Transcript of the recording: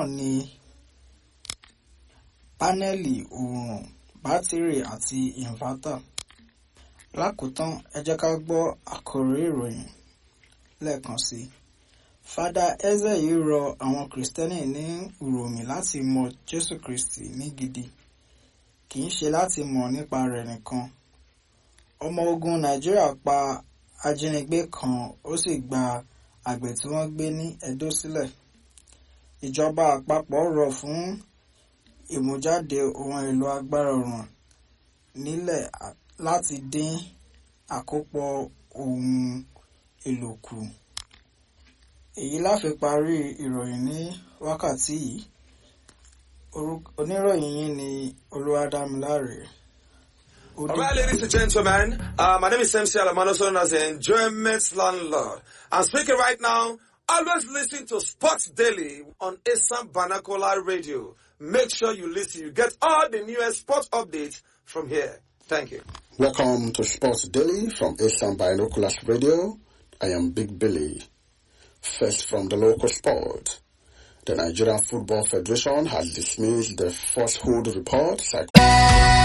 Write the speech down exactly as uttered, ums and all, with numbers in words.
ni pánẹ́lì oòrùn, bátìrì àti ìnvátà. Lákòótán, ẹ jẹ́ ká gbọ́ àkòrí ìròyìn lẹ́ẹ̀kan sí i. Fada Eze yìí rọ àwọn Kìrìsìtẹ́nì ní Uromi láti mọ Jésù Kristi ní gidi, kì í ṣe láti mọ̀ nípa rẹ̀ nìkan. Ọmọ ogun Nàìjíríà pa ajínigbé kan ó sì gba àgbẹ̀ tí wọ́n gbé ní Ẹdó sílẹ̀. Ìjọba àpapọ̀ rọ̀ fún ìmújáde ohun èlò agbára oòrùn nílẹ̀ láti dín àkópọ̀ ohun èlò kù. Èyí la fi parí ìròyìn ní wákàtí yìí. Oníròyìn yín ni Olúwadámiláre. All right, ladies and gentlemen, uh, my name is M C Alamano, also known as the Enjoyment Landlord. I'm speaking right now. Always listen to Sports Daily on Asam Banakola Radio. Make sure you listen. You get all the newest sports updates from here. Thank you. Welcome to Sports Daily from Asam Binoculars Radio. I am Big Billy. First from the local sport. The Nigerian Football Federation has dismissed the falsehood report.